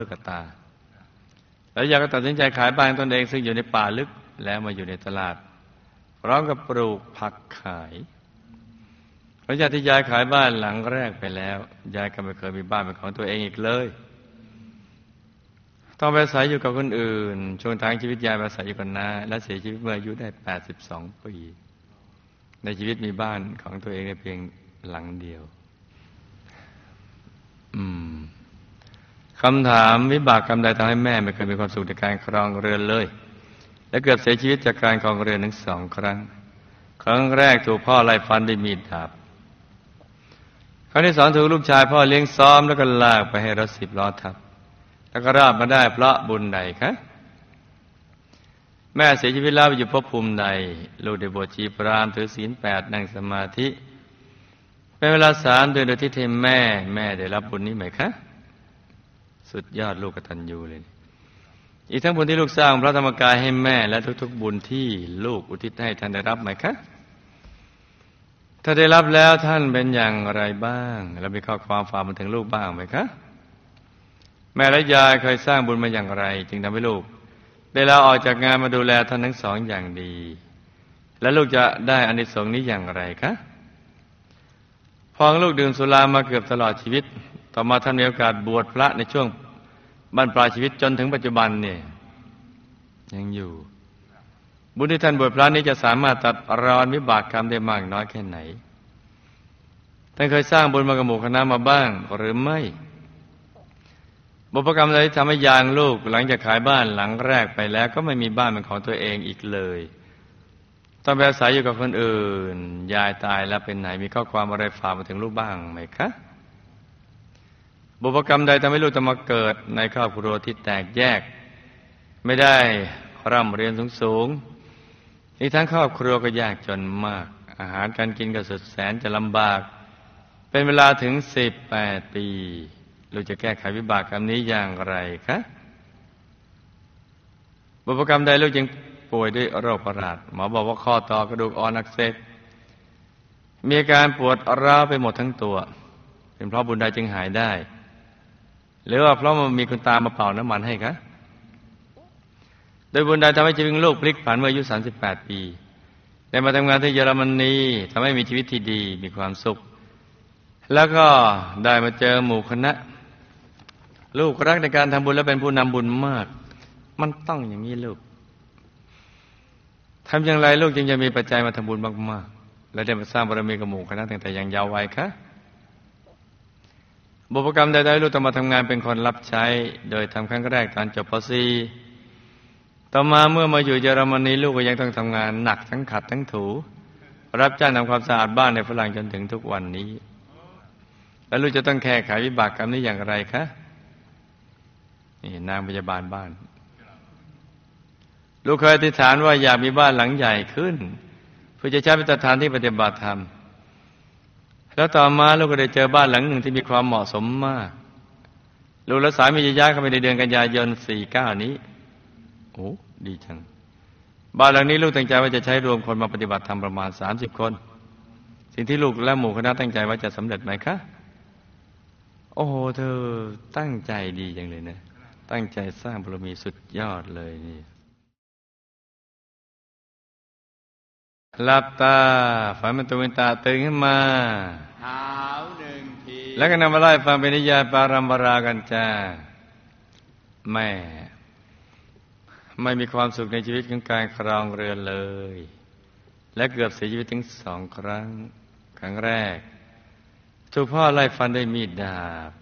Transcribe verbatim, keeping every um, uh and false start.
ลูกกตาแล้วยายก็ตัดสินใจขายบ้านตนเองซึ่งอยู่ในป่าลึกแล้วมาอยู่ในตลาดพร้อมกับปลูกผักขายหลังจากที่ยายขายบ้านหลังแรกไปแล้วยายก็ไม่เคยมีบ้านเป็นของตัวเองอีกเลยต้องไปอาศัยอยู่กับคนอื่นช่วงทางชีวิตยายไปอาศัยอยู่กับน้าและเสียชีวิตเมื่ออายุได้แปดสิบสองปีในชีวิตมีบ้านของตัวเองเพียงหลังเดียวอืมคำถามวิบากกรรมใดทำให้แม่ไม่เคยมีความสุขในการครองเรือนเลยและเกือบเสียชีวิตจากการครองเรือนถึงสองครั้งครั้งแรกถูกพ่อไล่ฟันด้วยมีดดาบครั้งที่สองถูกลูกชายพ่อเลี้ยงซ้อมแล้วก็ลากไปให้รถสิบล้อทับแล้วก็รอดมาได้เพราะบุญใดคะแม่เสียชีวิตแล้วไปอยู่ภพภูมิใดลูกได้บวชชีพรามถือศีลแปดนั่งสมาธิเป็นเวลาสามเดือนโดยที่แม่แม่ได้รับบุญนี้ไหมคะสุดยอดลูกกตัญญูเลยอีกทั้งบุญที่ลูกสร้างพระธรรมกายให้แม่และทุกๆบุญที่ลูกอุทิศให้ท่านได้รับไหมคะถ้าได้รับแล้วท่านเป็นอย่างไรบ้างแล้วมีข้อความฝากมาถึงลูกบ้างไหมคะแม่และยายเคยสร้างบุญมาอย่างไรจึงทำให้ลูกได้ลาออกจากงานมาดูแลท่านทั้งสองอย่างดีและลูกจะได้อานิสงส์นี้อย่างไรคะพอลูกดื่มสุรามาเกือบตลอดชีวิตต่อมาท่านมีโอกาสบวชพระในช่วงบั้นปลายชีวิตจนถึงปัจจุบันเนี่ยยังอยู่บุญที่ท่านบวชพระนี้จะสามารถตัดรอนวิบากกรรมได้มากน้อยแค่ไหนท่านเคยสร้างบุญมากับหมู่คณะมาบ้างหรือไม่บุพกรรมใดที่ทำให้ยางลูกหลังจากขายบ้านหลังแรกไปแล้วก็ไม่มีบ้านเป็นของตัวเองอีกเลยต้องไปอาศัยอยู่กับคนอื่นยายตายแล้วเป็นไหนมีข้อความอะไรฝากมาถึงลูกบ้างไหมคะบุพกรรมใดทำให้ลูกต้องมาเกิดในครอบครัวที่แตกแยกไม่ได้ร่ำเรียนสูงๆอีกทั้งครอบครัวก็ยากจนมากอาหารการกินก็สุดแสนจะลำบากเป็นเวลาถึงสิบแปดปีลูกจะแก้ไขวิบากกรรมนี้อย่างไรคะบุพกรรมใดลูกจึงป่วยด้วยโรคประหลาดหมอบอกว่าข้อต่อกระดูกอ่อนอักเสบมีอาการปวดร้าวไปหมดทั้งตัวเป็นเพราะบุญใดจึงหายได้หรือว่าเพราะมันมีคุณตามาเป่าน้ำมันให้คะโดยบุญใดทำให้ชีวิตลูกพลิกผันเมื่ออายุสามสิบแปดปีได้มาทำงานที่เยอรมนีทำให้มีชีวิตที่ดีมีความสุขแล้วก็ได้มาเจอหมู่คณะลูกรักในการทำบุญและเป็นผู้นำบุญมากมันต้องอย่างนี้ลูกทำอย่างไรลูกจึงจะมีปัจจัยมาทำบุญมากๆและได้มาสร้างบารมีกับหมู่คณะตั้งแต่ยังเยาว์วัยคะบุพกรรมใดๆลูกต้องมาทำงานเป็นคนรับใช้โดยทำครั้งแรกตอนจบป.สี่ ต่อมาเมื่อมาอยู่เยอรมนีลูกก็ยังต้องทำงานหนักทั้งขัดทั้งถูรับจ้างทำความสะอาดบ้านในฝรั่งจนถึงทุกวันนี้แล้วลูกจะต้องแก้ไขวิบากกรรมนี้อย่างไรคะนี่นางพยาบาลบ้านลูกเคยอธิษฐานว่าอยากมีบ้านหลังใหญ่ขึ้นเพื่อจะใช้เป็นสถานที่ปฏิบัติธรรมแล้วต่อมาลูกก็ได้เจอบ้านหลังหนึ่งที่มีความเหมาะสมมากลูกและสามีจะย้ายเข้าไปในเดือนกันยายนสี่สิบเก้านี้โอ้ดีจังบ้านหลังนี้ลูกตั้งใจว่าจะใช้รวมคนมาปฏิบัติธรรมประมาณสามสิบคนสิ่งที่ลูกและหมู่คณะตั้งใจว่าจะสำเร็จไหมคะโอ้โหเธอตั้งใจดีจังเลยนะตั้งใจสร้างบารมีสุดยอดเลยนี่หลับตาฝันเป็นตัวเป็นตาตื่นขึ้นมาเท้าหนึ่งทีแล้วก็นำมาไล่ฟังเป็นนิยายปารัมปรากันจ้าแม่ไม่มีความสุขในชีวิตของการครองเรือนเลยและเกือบเสียชีวิตถึงสองครั้งครั้งแรกถูกพ่อไล่ฟันด้วยมีดดาบ